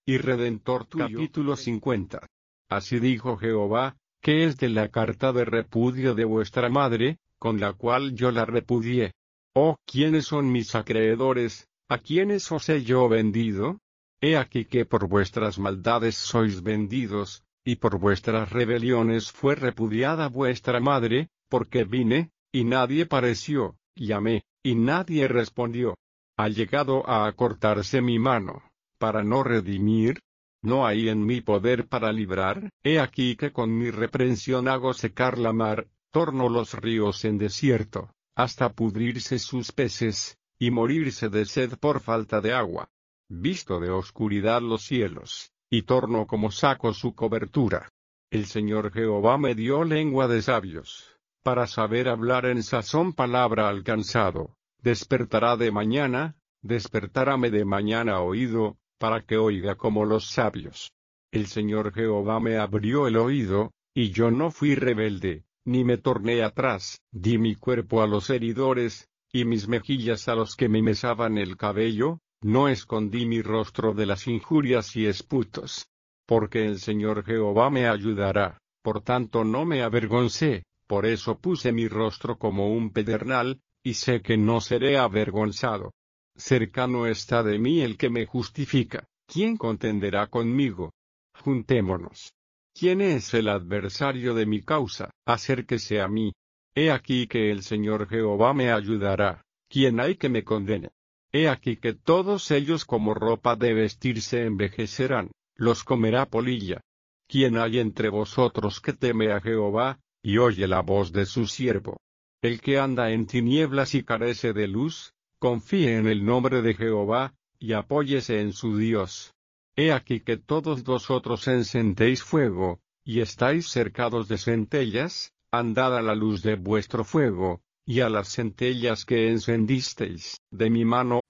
y Redentor tuyo. Capítulo 50. Así dijo Jehová, que es de la carta de repudio de vuestra madre, con la cual yo la repudié. Oh, ¿quiénes son mis acreedores? ¿A quiénes os he yo vendido? He aquí que por vuestras maldades sois vendidos, y por vuestras rebeliones fue repudiada vuestra madre, porque vine, y nadie pareció, llamé, y nadie respondió. Ha llegado a acortarse mi mano, para no redimir. No hay en mi poder para librar. He aquí que con mi reprensión hago secar la mar, torno los ríos en desierto, hasta pudrirse sus peces, y morirse de sed por falta de agua. Visto de oscuridad los cielos, y torno como saco su cobertura. El Señor Jehová me dio lengua de sabios, para saber hablar en sazón palabra al cansado. Despertará de mañana, despertaráme de mañana oído, para que oiga como los sabios. El Señor Jehová me abrió el oído, y yo no fui rebelde, ni me torné atrás. Di mi cuerpo a los heridores, y mis mejillas a los que me mesaban el cabello. No escondí mi rostro de las injurias y esputos. Porque el Señor Jehová me ayudará, por tanto no me avergoncé, por eso puse mi rostro como un pedernal, y sé que no seré avergonzado. Cercano está de mí el que me justifica. ¿Quién contenderá conmigo? Juntémonos. ¿Quién es el adversario de mi causa? Acérquese a mí. He aquí que el Señor Jehová me ayudará. ¿Quién hay que me condene? He aquí que todos ellos como ropa de vestirse envejecerán, los comerá polilla. ¿Quién hay entre vosotros que teme a Jehová, y oye la voz de su siervo? El que anda en tinieblas y carece de luz, confíe en el nombre de Jehová, y apóyese en su Dios. He aquí que todos vosotros encendéis fuego, y estáis cercados de centellas, andad a la luz de vuestro fuego, y a las centellas que encendisteis. De mi mano